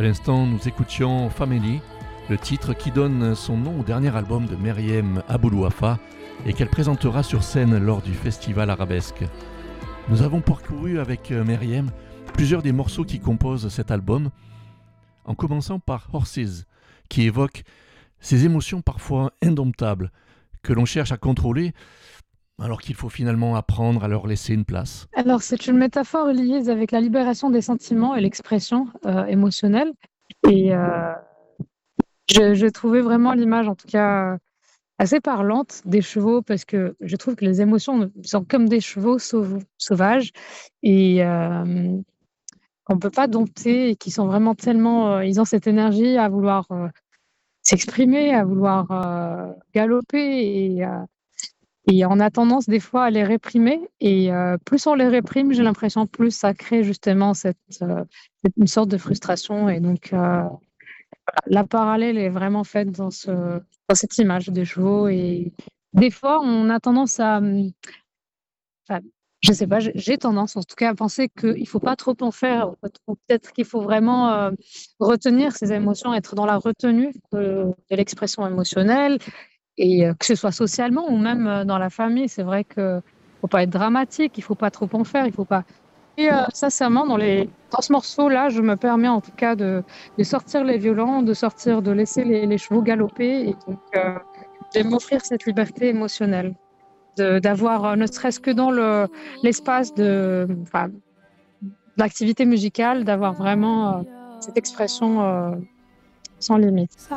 l'instant, nous écoutions Family, le titre qui donne son nom au dernier album de Meriem Aboulouafa et qu'elle présentera sur scène lors du festival Arabesque. Nous avons parcouru avec Meriem plusieurs des morceaux qui composent cet album, en commençant par Horses, qui évoque ces émotions parfois indomptables que l'on cherche à contrôler alors qu'il faut finalement apprendre à leur laisser une place. Alors, c'est une métaphore liée avec la libération des sentiments et l'expression émotionnelle. Et je trouvais vraiment l'image, en tout cas, assez parlante des chevaux parce que je trouve que les émotions sont comme des chevaux sauvages et qu'on ne peut pas dompter et qui sont vraiment tellement... ils ont cette énergie à vouloir s'exprimer, à vouloir galoper et on a tendance des fois à les réprimer et plus on les réprime, j'ai l'impression plus ça crée justement une sorte de frustration et donc la parallèle est vraiment faite dans cette image des chevaux et des fois on a tendance à enfin, je sais pas, j'ai tendance en tout cas à penser qu'il faut pas trop en faire ou peut-être qu'il faut vraiment retenir ses émotions, être dans la retenue de l'expression émotionnelle et que ce soit socialement ou même dans la famille, c'est vrai que faut pas être dramatique, il faut pas trop en faire, il faut pas. Et sincèrement, dans ce morceau-là, je me permets en tout cas de sortir les violons, de laisser les chevaux galoper et donc de m'offrir cette liberté émotionnelle, d'avoir ne serait-ce que dans l'espace de l'activité musicale, d'avoir vraiment cette expression sans limite.